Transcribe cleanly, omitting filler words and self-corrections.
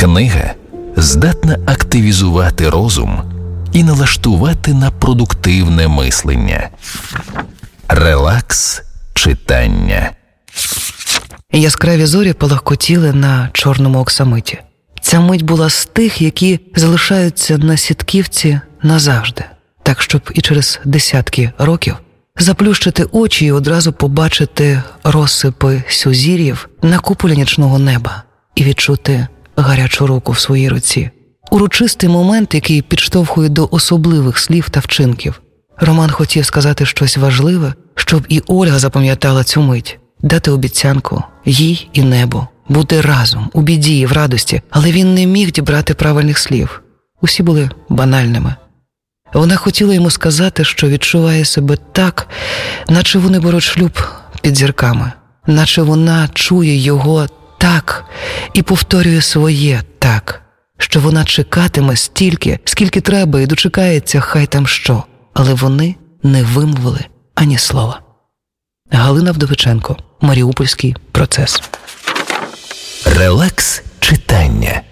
Книга здатна активізувати розум і налаштувати на продуктивне мислення. Релакс читання. Яскраві зорі полагкотіли на чорному оксамиті. Ця мить була з тих, які залишаються на Сітківці назавжди, так, щоб і через десятки років заплющити очі і одразу побачити розсипи сузір'їв на куполі нічного неба і відчути гарячу руку в своїй руці. Урочистий момент, який підштовхує до особливих слів та вчинків. Роман хотів сказати щось важливе, щоб і Ольга запам'ятала цю мить, дати обіцянку їй і небу, бути разом, у біді і в радості, але він не міг дібрати правильних слів. Усі були банальними. Вона хотіла йому сказати, що відчуває себе так, наче вони беруть шлюб під зірками, наче вона чує його так і повторює своє так, що вона чекатиме стільки, скільки треба, і дочекається хай там що. Але вони не вимовили ані слова. Галина Вдовиченко. Маріупольський процес. Релакс читання.